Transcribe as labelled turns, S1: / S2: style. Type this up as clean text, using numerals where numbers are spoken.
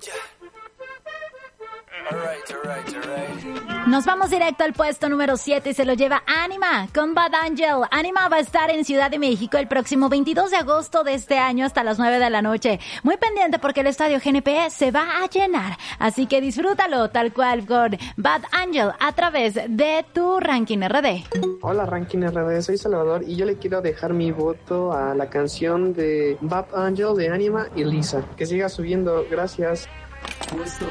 S1: Nos vamos directo al puesto número 7 y se lo lleva Anima con Bad Angel. Anima va a estar en Ciudad de México el próximo 22 de agosto de este año hasta las 9 de la noche. Muy pendiente porque el estadio GNP se va a llenar. Así que disfrútalo tal cual con Bad Angel a través de tu Ranking RD.
S2: Hola Ranking RD, soy Salvador y yo le quiero dejar mi voto a la canción de Bad Angel de Anima y Lisa. Que siga subiendo, gracias.
S3: Puesto